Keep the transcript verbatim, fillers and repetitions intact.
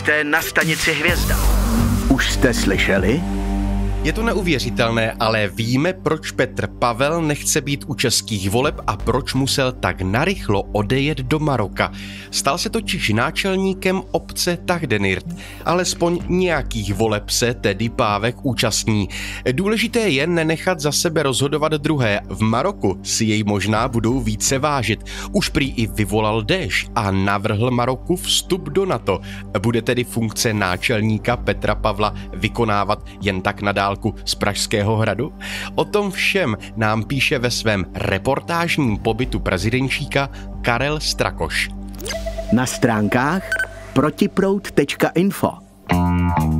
Jste na stanici Hvězda. Už jste slyšeli? Je to neuvěřitelné, ale víme, proč Petr Pavel nechce být u českých voleb a proč musel tak narychlo odejet do Maroka. Stal se totiž náčelníkem obce Tahdenirt. Alespoň nějakých voleb se tedy Pávek účastní. Důležité je nenechat za sebe rozhodovat druhé. V Maroku si jej možná budou více vážit. Už prý i vyvolal déšť a navrhl Maroku vstup do NATO. Bude tedy funkce náčelníka Petra Pavla vykonávat jen tak nadál z Pražského hradu? O tom všem nám píše ve svém reportážním pobytu prezidentčíka Karel Strakoš. Na stránkách protiproud tečka info.